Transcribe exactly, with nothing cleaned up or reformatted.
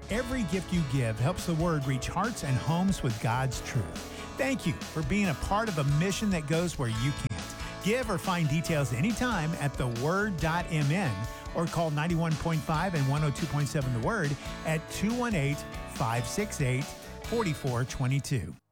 Every gift you give helps the Word reach hearts and homes with God's truth. Thank you for being a part of a mission that goes where you can't. Give or find details anytime at the word dot m n or call ninety-one point five and one oh two point seven The Word at two one eight, five six eight, four four two two.